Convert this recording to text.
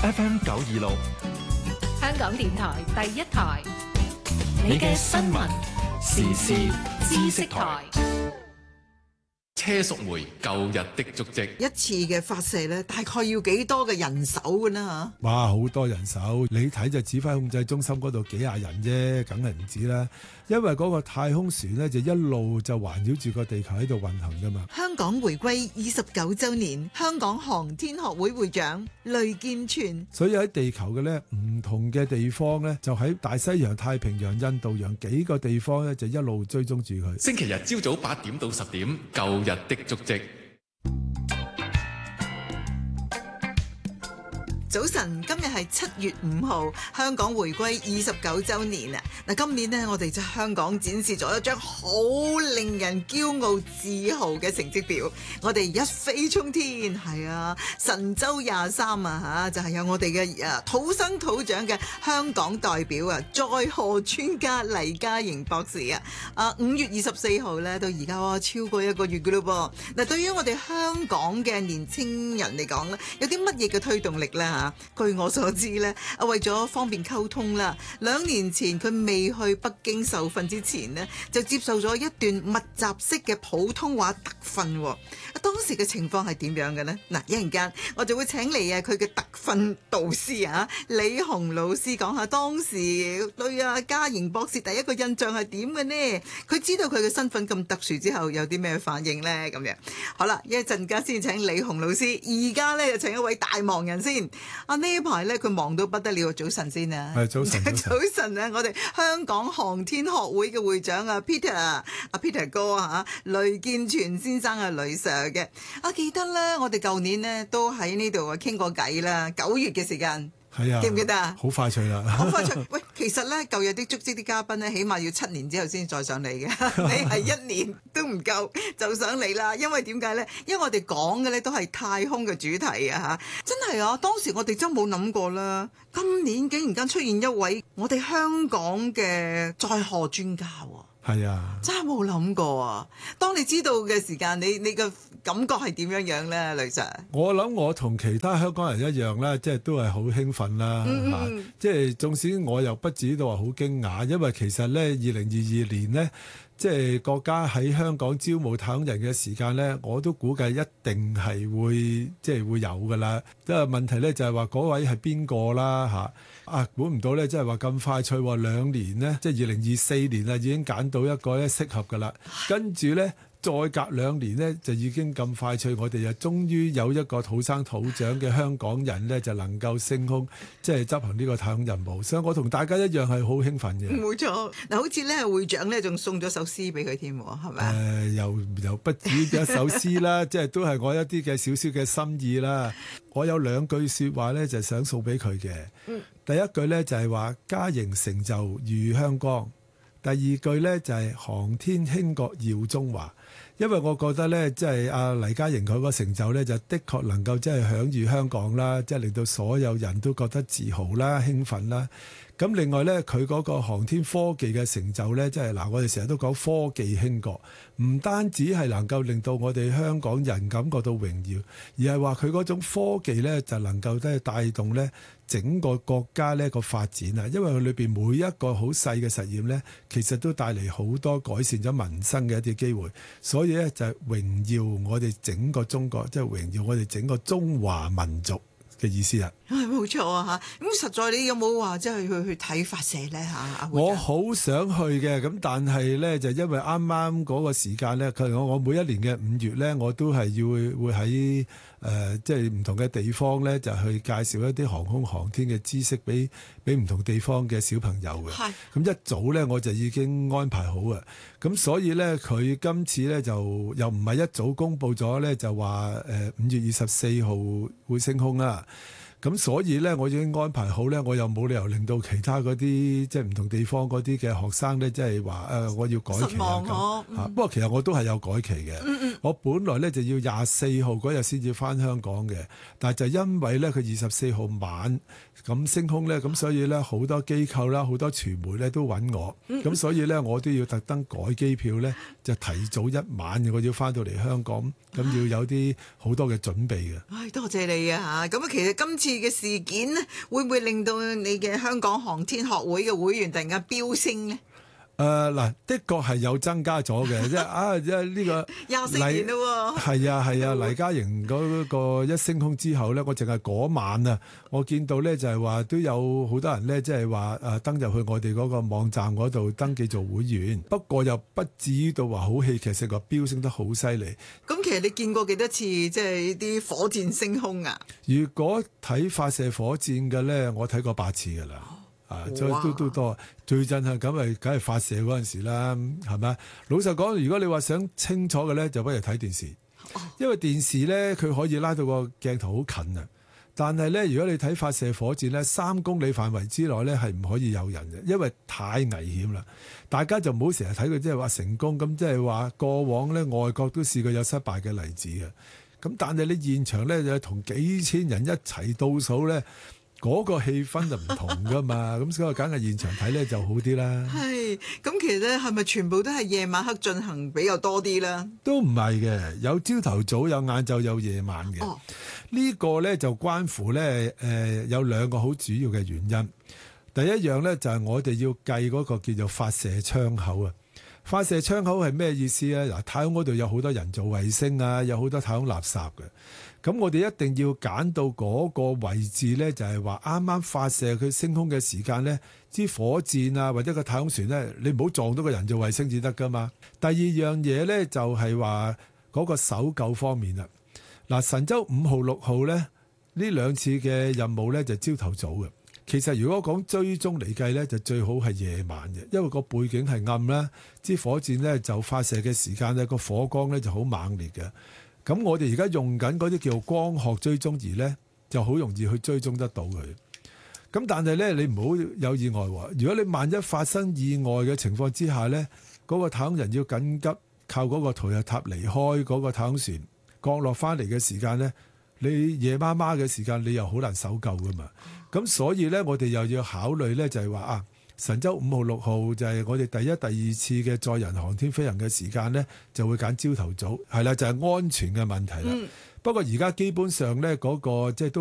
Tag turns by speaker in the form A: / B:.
A: FM 926，
B: 香港電台第一台，
A: 你嘅新聞時事知識台。車淑梅舊日的足跡，
C: 一次嘅發射咧，大概要幾多嘅人手㗎啦嚇？
D: 哇，好多人手，你睇就指揮控制中心嗰度幾廿人啫，梗係唔止啦。因為嗰個太空船呢，就一路就環繞住個地球喺度運行噶嘛。
C: 香港回歸29週年，香港航天學會會長雷健全。
D: 所以喺地球嘅呢唔同嘅地方呢，就喺大西洋、太平洋、印度洋幾個地方呢，就一路追蹤住佢。
A: 星期日朝早8點到10點，舊日的足跡。
C: 早晨，今日係7月5號，香港回歸29週年啊！嗱，今年呢，我哋就香港展示咗一張好令人驕傲自豪嘅成績表，我哋一飛沖天，係啊，神舟23啊嚇，就係有我哋嘅土生土長嘅香港代表啊，載荷專家黎嘉瑩博士啊，5月24號咧到而家超過1個月嘅咯噃。嗱，對於我哋香港嘅年青人嚟講咧，有啲乜嘢嘅推動力咧？據我所知咧，為咗方便溝通啦，2年前佢未去北京受訓之前呢，就接受咗一段密集式嘅普通話特訓。當時嘅情況係點樣嘅呢？嗱，一陣間我就會請嚟佢嘅特訓導師李紅老師講下當時對嘉瑩博士第一個印象係點嘅呢？佢知道佢嘅身份咁特殊之後有啲咩反應呢？咁樣好啦，一陣間先請李紅老師，而家咧就請一位大忙人先。呢一排咧佢忙到不得了，早晨先啊！
D: 係早晨，
C: 早晨啊！我哋香港航天學會嘅會長Peter 哥雷健全先生雷 Sir 嘅。記得咧，我哋舊年呢都喺呢度傾過偈啦，9月嘅時間。
D: 係啊，
C: 記唔記得啊？
D: 好快脆啦！
C: 好快脆。喂，其實咧舊日啲足跡啲嘉賓咧，起碼要7年之後先再上嚟嘅。你係1年都唔夠就上嚟啦，因為點解咧？因為我哋講嘅咧都係太空嘅主題啊！真係啊！當時我哋真冇諗過啦，今年竟然間出現一位我哋香港嘅載荷專家喎。
D: 係啊，
C: 真係冇諗過啊！當你知道嘅時間，你嘅感覺係點樣咧，雷 Sir？我
D: 諗我同其他香港人一樣啦，即係都係好興奮啦，即係縱使我又不至於到話好驚訝，因為其實咧2022年呢，即係國家喺香港招募太空人嘅時間咧，我都估計一定係會有噶啦。即係問題咧就係話嗰位係邊個啦估唔到咧，即係話咁快脆2年呢，即係2024年啊已經揀到一個咧適合噶啦，跟住咧。再隔2年呢，就已經咁快脆，我哋就終於有一個土生土長嘅香港人呢，就能夠升空，即係執行呢個太空任務。所以我同大家一樣係好興奮嘅。冇錯，嗱，好似咧會長咧仲送咗首詩俾佢添，係咪？又不止一首詩啦，即係都係我一啲嘅少少嘅心意啦。我有2句説話咧，就想送俾佢嘅。第一句咧就係話嘉瑩成就如香江。第二句咧就係航天興國耀中華。因為我覺得咧，即係黎嘉瑩佢個成就咧，就的確能夠即係享譽香港啦，即係令到所有人都覺得自豪啦、興奮啦。咁另外咧，佢嗰個航天科技嘅成就咧，即係我哋成日都講科技興國，唔單止係能夠令到我哋香港人感覺到榮耀，而係話佢嗰種科技咧，就能夠都係帶動咧整個國家呢個發展啊。因為佢裏邊每一個好細嘅實驗咧，其實都帶嚟好多改善咗民生嘅一啲機會，所以咧就係榮耀我哋整個中國，即係榮耀我哋整個中華民族嘅意思啊。冇錯啊嚇！咁實在你有冇話即係去睇發射咧嚇？我好想去嘅，咁但係咧就因為啱啱嗰個時間咧，我每一年嘅5月咧，我都係會喺即係唔同嘅地方咧，就去介紹一啲航空航天嘅知識俾唔同地方嘅小朋友嘅。係。咁一早咧我就已經安排好啊，咁所以咧佢今次咧就又唔係一早公佈咗咧，就話5月24號會升空啦。咁所以咧，我已經安排好咧，我又冇理由令到其他嗰啲即係唔同地方嗰啲嘅學生咧，即係話我要改期啊咁。不過其實我都係有改期嘅。我本來咧就要24號嗰日先至翻香港嘅，但係就因為咧佢24號晚咁升空咧，咁所以咧好多機構啦、好多傳媒咧都揾我，咁所以咧我都要特登改機票咧，就提早1晚我要翻到嚟香港，咁要有啲好多嘅準備嘅。多謝你啊嚇！咁其實今次
C: 嘅事件咧，會唔會令到你嘅香港航天學會嘅會員突然間飆升咧？
D: 嗱，的確係有增加咗嘅，即係呢個
C: 24年咯喎。
D: 係啊，黎嘉瑩嗰個一升空之後咧，我淨係嗰晚啊，我見到咧就係話都有好多人咧，即係話登入去我哋嗰個網站嗰度登記做會員，不過又不至於到話好戲劇性個飆升得好犀利。
C: 咁其實你見過幾多次即係啲火箭升空啊？
D: 如果睇發射火箭嘅咧，我睇過8次㗎啦。所以都多，最震撼咁咪梗係發射嗰陣時啦，係咪？老實講，如果你話想清楚嘅咧，就不如睇電視，因為電視咧佢可以拉到個鏡頭好近啊。但係咧，如果你睇發射火箭咧，3公里範圍之內咧係唔可以有人嘅，因為太危險啦。大家就唔好成日睇佢即係話成功，咁即係話過往咧外國都試過有失敗嘅例子嘅。咁但係你現場咧就同幾千人一齊倒數咧。嗰個氣氛就唔同噶嘛，咁所以梗係現場睇咧就好啲啦。
C: 係，咁其實咧係咪全部都係夜晚黑進行比較多啲啦？
D: 都唔係嘅，有朝頭早、有晏晝、有夜晚嘅。呢個咧就關乎咧有2個好主要嘅原因。第一樣咧就係我哋要計嗰個叫做發射窗口啊。發射窗口係咩意思咧？嗱，太空嗰度有好多人造衛星啊，有好多太空垃圾嘅。咁我哋一定要揀到嗰個位置咧，就係話啱啱發射佢升空嘅時間咧，支火箭啊或者個太空船咧，你唔好撞到個人造衛星至得噶嘛。第二樣嘢咧就係話嗰個搜救方面啦。嗱，神舟5號、6號咧呢2次嘅任務咧就朝頭早嘅。其實如果講追蹤嚟計咧，就最好係夜晚嘅，因為個背景係暗啦，支火箭咧就發射嘅時間咧個火光咧就好猛烈嘅。咁我哋而家用緊嗰啲叫光學追蹤儀咧，就好容易去追蹤得到佢。咁但係咧，你唔好有意外喎。如果你萬一發生意外嘅情況之下咧，嗰個太空人要緊急靠嗰個逃逸塔離開嗰個太空船降落翻嚟嘅時間咧，你夜媽媽嘅時間你又好難搜救噶嘛。咁所以咧，我哋又要考慮咧，就係話神舟5號、6號就係我哋第1、第2次嘅載人航天飛行嘅時間咧，就會揀朝頭早，係啦，就係安全嘅問題啦。不過而家基本上咧，嗰個即係都